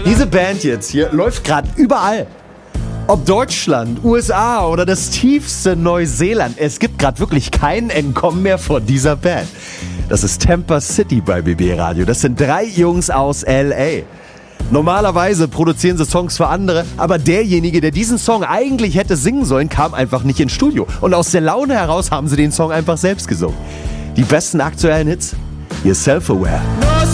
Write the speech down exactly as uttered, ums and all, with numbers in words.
Diese Band jetzt hier läuft gerade überall. Ob Deutschland, U S A oder das tiefste Neuseeland, es gibt gerade wirklich kein Entkommen mehr vor dieser Band. Das ist Tampa City bei B B Radio. Das sind drei Jungs aus L A. Normalerweise produzieren sie Songs für andere, aber derjenige, der diesen Song eigentlich hätte singen sollen, kam einfach nicht ins Studio. Und aus der Laune heraus haben sie den Song einfach selbst gesungen. Die besten aktuellen Hits? Ihr Self-Aware.